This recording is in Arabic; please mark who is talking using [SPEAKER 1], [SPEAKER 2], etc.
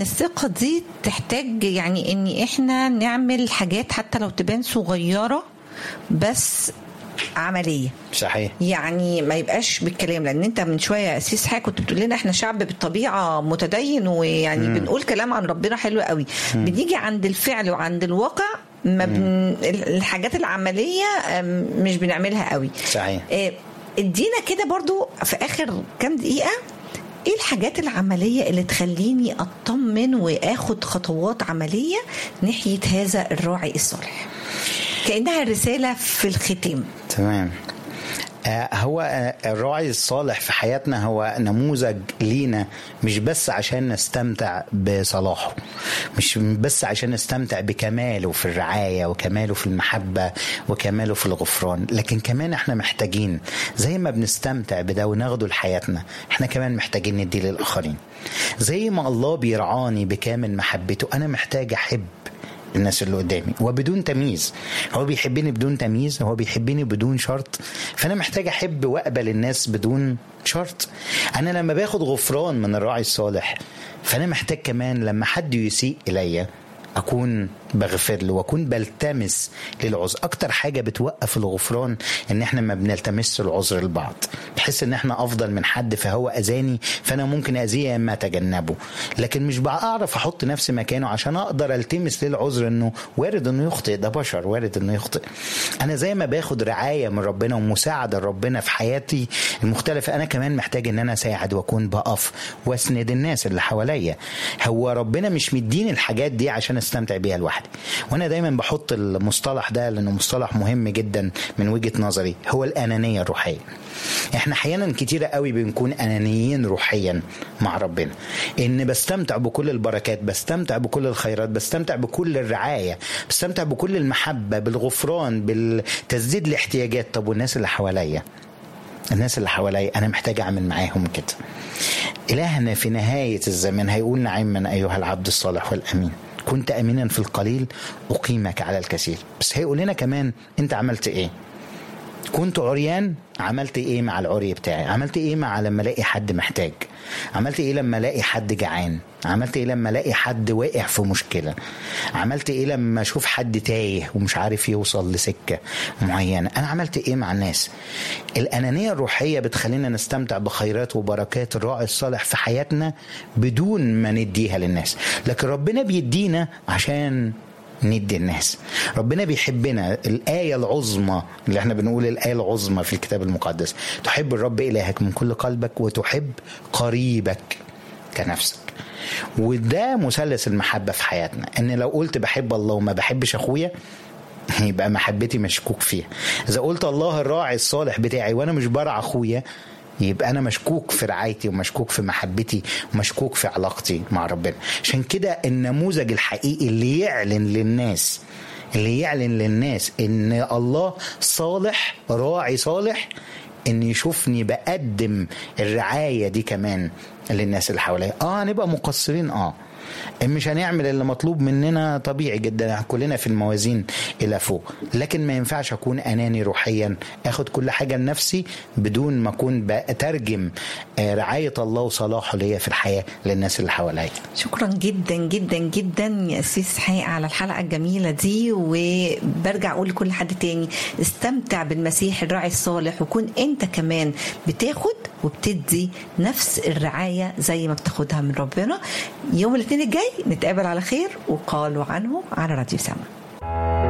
[SPEAKER 1] الثقة دي تحتاج يعني ان احنا نعمل حاجات حتى لو تبان صغيرة بس عملية.
[SPEAKER 2] صحيح.
[SPEAKER 1] يعني ما يبقاش بالكلام، لان انت من شوية يا أسيس حاجة كنت بتقول لنا احنا شعب بالطبيعة متدين ويعني بنقول كلام عن ربنا حلو قوي، بنيجي عند الفعل وعند الواقع ما الحاجات العملية مش بنعملها قوي.
[SPEAKER 2] صحيح.
[SPEAKER 1] ادينا كده برضو في اخر كام دقيقة ايه الحاجات العملية اللي تخليني اطمن واخد خطوات عملية ناحية هذا الراعي الصالح، كأنها رسالة في الختام.
[SPEAKER 2] تمام. هو الراعي الصالح في حياتنا هو نموذج لينا، مش بس عشان نستمتع بصلاحه، مش بس عشان نستمتع بكماله في الرعاية وكماله في المحبة وكماله في الغفران، لكن كمان احنا محتاجين زي ما بنستمتع بده وناخده لحياتنا، احنا كمان محتاجين ندي للآخرين. زي ما الله بيرعاني بكامل محبته، أنا محتاج أحب الناس اللي قدامي وبدون تمييز. هو بيحبني بدون تمييز، هو بيحبني بدون شرط، فأنا محتاج أحب وأقبل الناس بدون شرط. أنا لما باخد غفران من الراعي الصالح، فأنا محتاج كمان لما حد يسيء إلي أكون بغفر له وأكون بلتمس للعذر. أكتر حاجة بتوقف الغفران إن إحنا ما بنلتمس العذر لبعض، بحس إن إحنا أفضل من حد فهو أذاني فأنا ممكن أذيه إما أتجنبه، لكن مش بعرف أحط نفسي مكانه عشان أقدر ألتمس للعذر إنه وارد إنه يخطئ، ده بشر وارد إنه يخطئ. أنا زي ما باخد رعاية من ربنا ومساعدة ربنا في حياتي المختلفة، أنا كمان محتاج إن أنا أساعد وأكون بقف وأسند الناس اللي حواليا. هو ربنا مش مديني الحاجات دي عشان استمتع بيها لوحدي، وانا دايما بحط المصطلح ده لانه مصطلح مهم جدا من وجهة نظري، هو الانانية الروحية. احنا احيانا كتيرة قوي بنكون انانيين روحيا مع ربنا، ان بستمتع بكل البركات، بستمتع بكل الخيرات، بستمتع بكل الرعاية، بستمتع بكل المحبة، بالغفران، بالتسديد الاحتياجات. طب والناس اللي حواليا، الناس اللي حواليا انا محتاج اعمل معاهم كده. إلهنا في نهاية الزمان هيقول نعما أيها العبد الصالح والأمين، كنت أمينا في القليل أقيمك على الكثير. بس هيقول لنا كمان أنت عملت إيه؟ كنت عريان، عملت إيه مع العري بتاعي؟ عملت إيه مع لما الاقي حد محتاج؟ عملت إيه لما الاقي حد جعان؟ عملت إيه لما الاقي حد واقع في مشكلة؟ عملت إيه لما أشوف حد تايه ومش عارف يوصل لسكة معينة؟ أنا عملت إيه مع الناس؟ الأنانية الروحية بتخلينا نستمتع بخيرات وبركات الراعي الصالح في حياتنا بدون ما نديها للناس، لكن ربنا بيدينا عشان ندي الناس. ربنا بيحبنا. الآية العظمى اللي احنا بنقول الآية العظمى في الكتاب المقدس، تحب الرب إلهك من كل قلبك وتحب قريبك كنفسك. وده مثلث المحبة في حياتنا، ان لو قلت بحب الله وما بحبش أخويا يبقى محبتي مشكوك فيها. إذا قلت الله الراعي الصالح بتاعي وأنا مش برع أخويا يبقى أنا مشكوك في رعايتي ومشكوك في محبتي ومشكوك في علاقتي مع ربنا. عشان كده النموذج الحقيقي اللي يعلن للناس إن الله صالح، راعي صالح، إن يشوفني بقدم الرعاية دي كمان للناس اللي حواليا. هنبقى مقصرين، مش هنعمل اللي مطلوب مننا، طبيعي جدا، كلنا في الموازين إلى فوق، لكن ما ينفعش أكون أناني روحيا أخد كل حاجة لنفسي بدون ما أكون بترجم رعاية الله وصلاحه ليا في الحياة للناس اللي حواليا.
[SPEAKER 1] شكرا جدا جدا جدا يا أسيس حقيقة على الحلقة الجميلة دي، وبرجع أقول لكل حد تاني استمتع بالمسيح الراعي الصالح، وكون أنت كمان بتاخد وبتدي نفس الرعاية زي ما بتاخدها من ربنا. يوم الاثنين الجاي نتقابل على خير، وقالوا عنه على راديو سما.